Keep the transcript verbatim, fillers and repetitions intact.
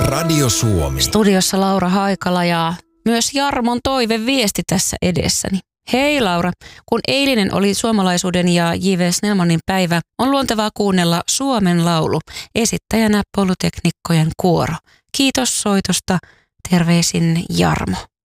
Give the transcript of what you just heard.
Radio Suomi. Studiossa Laura Haikala ja myös Jarmon toiveviesti tässä edessäni. Hei Laura, kun eilinen oli suomalaisuuden ja J V Snellmanin päivä, on luontevaa kuunnella Suomen laulu, esittäjänä Poluteknikkojen kuoro. Kiitos soitosta, terveisin Jarmo.